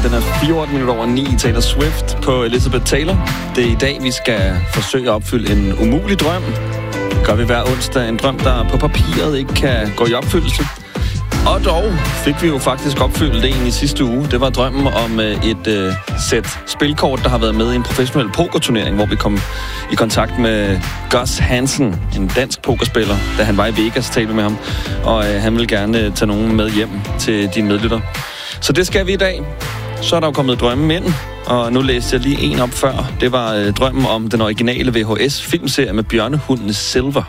Den er 14:14 Taylor Swift på Elizabeth Taylor. Det er i dag, vi skal forsøge at opfylde en umulig drøm. Det gør vi hver onsdag. En drøm, der på papiret ikke kan gå i opfyldelse. Og dog fik vi jo faktisk opfyldt det i sidste uge. Det var drømmen om et sæt spilkort, der har været med i en professionel pokerturnering, hvor vi kom i kontakt med Gus Hansen, en dansk pokerspiller, da han var i Vegas, talte med ham. Og han ville gerne tage nogen med hjem til dine medlytter. Så det skal vi i dag. Så er der jo kommet drømme ind, og nu læste jeg lige en op før. Det var drømmen om den originale VHS-filmserie med bjørnehunden Silver,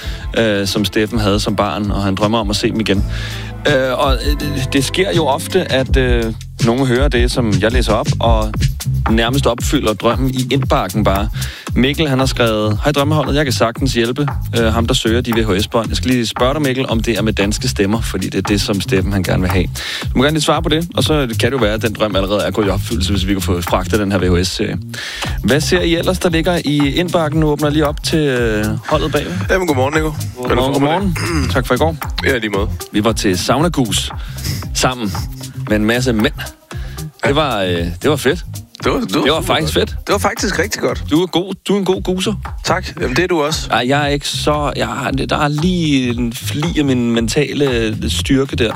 som Steffen havde som barn, og han drømmer om at se dem igen. Og det sker jo ofte, at nogen hører det, som jeg læser op, og nærmest opfylder drømmen i indbakken bare. Mikkel, han har skrevet: Hej drømmeholdet, jeg kan sagtens hjælpe ham, der søger de VHS-bånd. Jeg skal lige spørge dig, Mikkel, om det er med danske stemmer, fordi det er det, som Steffen han gerne vil have. Du må gerne lige svare på det, og så kan det jo være, at den drøm allerede er gået i opfyldelse, hvis vi kan få fragtet den her VHS-serie. Hvad ser I ellers, der ligger i indbakken? Nu åbner jeg lige op til holdet bagved. Jamen, godmorgen, Nico. Godmorgen. Tak for i går. Ja, lige måde. Vi var til Saunagus sammen med en masse mænd. Det var fedt. Det var faktisk fedt. Det var faktisk rigtig godt. Du er en god guser. Tak. Jamen, det er du også. Ej, jeg er ikke så... der er lige en fli af min mentale styrke der,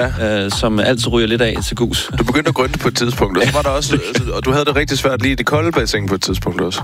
som altid ryger lidt af til gus. Du begyndte at grønte på et tidspunkt, og så var der også... og du havde det rigtig svært lige i det kolde bassin på et tidspunkt også.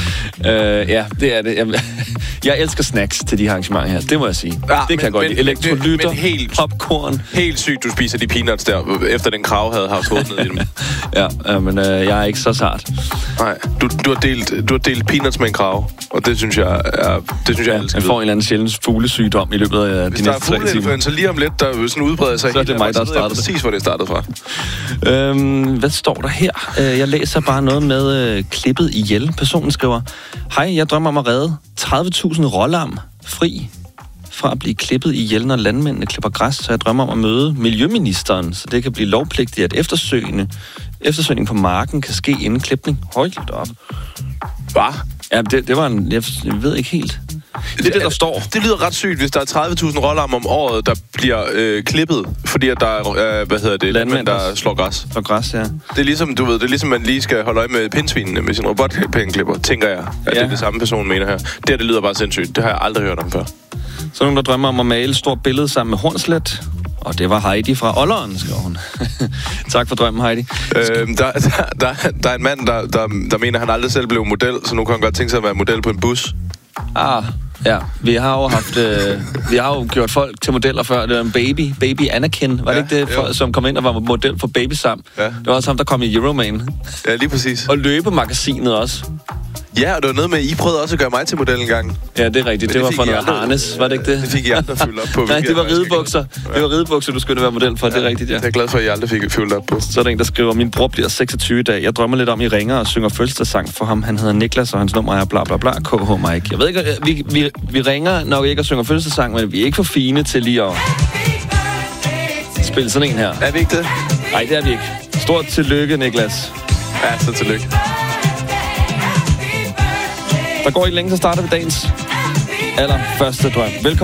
Ja, det er det. Jeg elsker snacks til de arrangementer her. Det må jeg sige. Ja, det kan jeg godt lide. Elektrolytter, popcorn. Helt sygt, du spiser de peanuts der, efter den krav havde haft hovedet ned i dem. Men jeg er ikke så sart. Nej, du har delt peanuts med en krav, og det synes jeg elsker. Jeg får en eller anden sjælden fuglesygdom i løbet af de næste 3 timer. Hvis der er fugleinfluenza lige om lidt, der sådan udbreder sig, så er det mig, der startede. Præcis, hvor det startede fra. Hvad står der her? Jeg læser bare noget med klippet ihjel. Personen skriver: Hej, jeg drømmer om at redde 30.000 rålam fri fra at blive klippet ihjel, når landmændene klipper græs, så jeg drømmer om at møde miljøministeren, så det kan blive lovpligtigt, at eftersøgning på marken kan ske inden klipning. Hold da op. Hvad? Ja, det var en... Jeg ved ikke helt. Det er det, der står. Det lyder ret sygt, hvis der er 30.000 rålam om året, der bliver klippet, fordi at der er, landmænd, der slår græs. Slår græs, ja. Det er ligesom, det er ligesom, man lige skal holde øje med pindsvinene med sin robotpænklipper, tænker jeg, at det er det samme person mener her. Det lyder bare sindssygt. Det har jeg aldrig hørt om før. Så nogen, der drømmer om at male et stort billede sammen med Hornslet. Og det var Heidi fra Olleren, skrev hun. Tak for drømmen, Heidi. Der er en mand, der mener, at han aldrig selv blev model, så nu kan han godt tænke sig at være model på en bus. Ja. Vi har jo gjort folk til modeller før. Det var en baby Anakin. Var det ikke det, som kom ind og var model for Baby Sam? Ja. Det var også ham, der kom i Euroman. Ja, lige præcis. Og løbemagasinet også. Ja, og det var noget med, I prøvede også at gøre mig til model en gang. Ja, det er rigtigt. Det var for noget harnes, var det ikke det? Det fik I aldrig fyldt op på. Nej, det var ridebukser. Det var ridebukser, du skulle være model for. Det er rigtigt, ja. Jeg er glad for, at I aldrig fik fyldt op på. Så er der en, der skriver: Min bror bliver 26 i dag. Jeg drømmer lidt om, I ringer og synger fødselsdagssang for ham. Han hedder Niklas, og hans nummer er bla bla bla. KH Mike. Jeg ved ikke, vi ringer nok ikke og synger fødselsdagssang, men vi er ikke for fine til lige at spille sådan en her. Er vi ikke det? Nej, det er vi ikke. Stort tillykke, Niklas. Ja, så tillykke. Der går ikke længe, så starter vi dagens allerførste drøm. Velkommen.